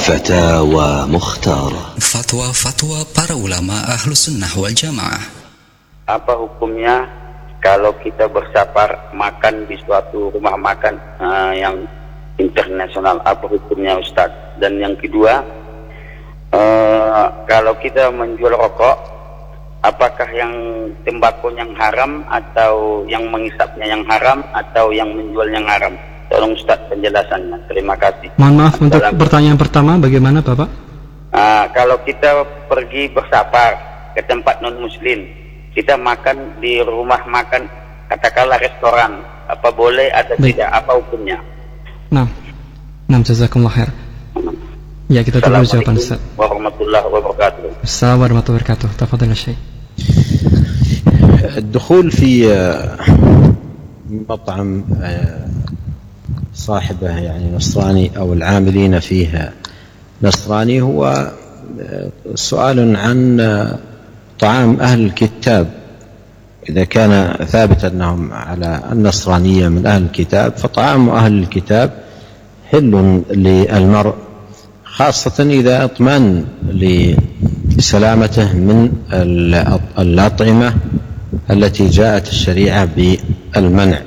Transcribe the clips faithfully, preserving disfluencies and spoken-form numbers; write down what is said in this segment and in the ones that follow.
فتاوى مختارة. Fatwa-fatwa para ulama Ahlus Sunnah wal Jamaah. Apa hukumnya kalau kita bersafar makan di suatu rumah makan uh, yang internasional? Apa hukumnya Ustaz? Dan yang kedua, uh, kalau kita menjual rokok, apakah yang tembakau yang haram atau yang mengisapnya yang haram atau yang menjual yang haram? Tolong Ustaz penjelasannya. Terima kasih. Mohon maaf untuk pertanyaan pertama, bagaimana Bapak? Uh, kalau kita pergi bersafar ke tempat non muslim, kita makan di rumah makan, katakanlah restoran, apa boleh atau Baik. tidak? Apa hukumnya? Nah, nah, jazakumullah khair. Ya, kita tunggu jawaban Ustaz. Warahmatullahi wabarakatuh. Assalamualaikum warahmatullahi wabarakatuh. Tafadhal ya Syekh. الدخول في مطعم صاحبه يعني نصراني أو العاملين فيه نصراني هو سؤال عن طعام أهل الكتاب. إذا كان ثابت أنهم على النصرانية من أهل الكتاب فطعام أهل الكتاب حل للمرء، خاصة إذا اطمأن لسلامته من الأطعمة التي جاءت الشريعة بالمنع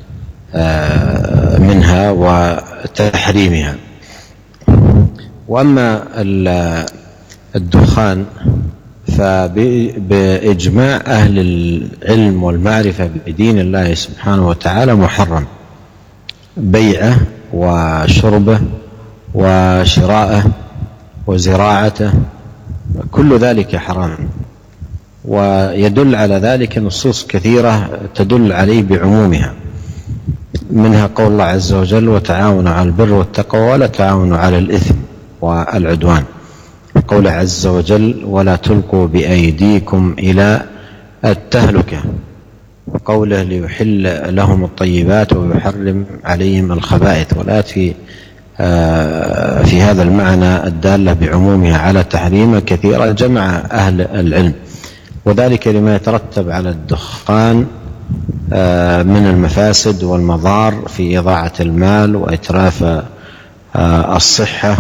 منها وتحريمها. وأما الدخان فبإجماع أهل العلم والمعرفة بدين الله سبحانه وتعالى محرم، بيعه وشربه وشراءه وزراعته كل ذلك حرام، ويدل على ذلك نصوص كثيرة تدل عليه بعمومها، منها قول الله عز وجل: وتعاونوا على البر والتقوى ولا تعاونوا على الإثم والعدوان، قوله عز وجل: ولا تلقوا بأيديكم إلى التهلكة، وقوله: ليحل لهم الطيبات ويحرم عليهم الخبائث، والآيات في في هذا المعنى الدالة بعمومها على تحريمه كثيرة جمع أهل العلم، وذلك لما يترتب على الدخان من المفاسد والمضار في إضاعة المال وإتراف الصحة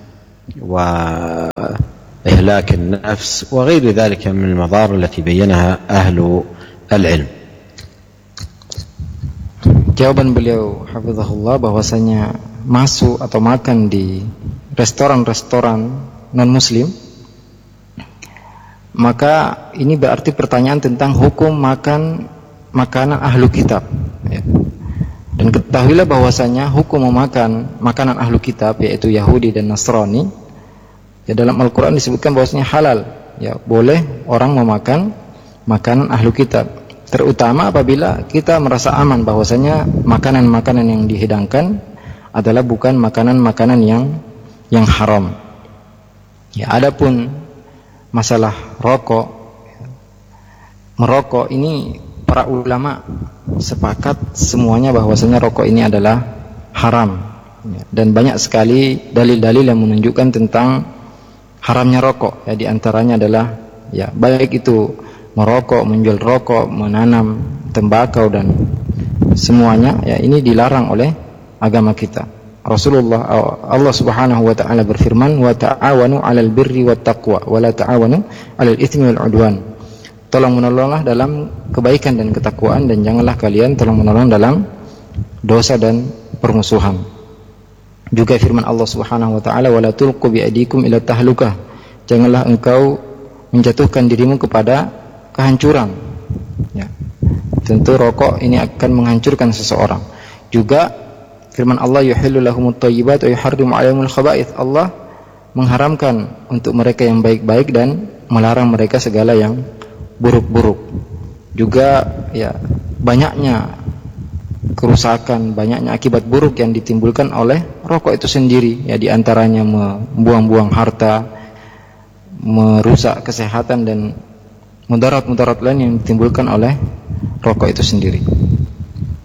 وإهلاك النفس وغير ذلك من المضار التي بينها أهل العلم. Jawaban beliau hafizahullah bahwasanya masuk atau makan di restoran-restoran non muslim, maka ini berarti pertanyaan tentang hukum makan makanan ahlu kitab, ya. Dan ketahuilah bahwasanya hukum memakan makanan ahlu kitab, yaitu Yahudi dan Nasrani, ya, dalam Al-Quran disebutkan bahwasanya halal, ya, boleh orang memakan makanan ahlu kitab, terutama apabila kita merasa aman bahwasanya makanan-makanan yang dihidangkan adalah bukan makanan-makanan yang yang haram. Ya, adapun masalah rokok, merokok ini para ulama sepakat semuanya bahwasanya rokok ini adalah haram, ya, dan banyak sekali dalil-dalil yang menunjukkan tentang haramnya rokok, ya, di antaranya adalah, ya, baik itu merokok, menjual rokok, menanam tembakau dan semuanya, ya, ini dilarang oleh agama kita. Rasulullah Allah Subhanahu wa taala berfirman: "Wa ta'awanu 'alal birri wat taqwa wa la ta'awanu 'alal itsmi wal 'udwan." Tolong menolonglah dalam kebaikan dan ketakwaan, dan janganlah kalian tolong menolong dalam dosa dan permusuhan. Juga firman Allah Subhanahu wa taala: "Wa la tulqu bi aydikum ila tahlukah." Janganlah engkau menjatuhkan dirimu kepada kehancuran. Ya. Tentu rokok ini akan menghancurkan seseorang. Juga firman Allah: "Yuhillu lahumut thayyibat wa yuharrimu 'alaihimul khaba'ith." Allah mengharamkan untuk mereka yang baik-baik dan melarang mereka segala yang buruk-buruk. Juga, ya, banyaknya kerusakan, banyaknya akibat buruk yang ditimbulkan oleh rokok itu sendiri, ya, diantaranya membuang-buang harta, merusak kesehatan dan mudarat-mudarat lain yang ditimbulkan oleh rokok itu sendiri.